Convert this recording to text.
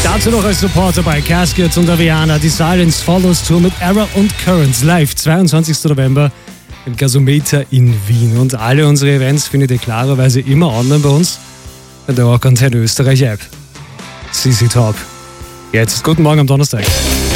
Dazu noch als Supporter bei Casket und Aviana die Silence Follows Tour mit Error und Currents live 22. November im Gasometer in Wien. Und alle unsere Events findet ihr klarerweise immer online bei uns in der Rock Antenne Österreich App. CC Top. Jetzt guten Morgen am Donnerstag.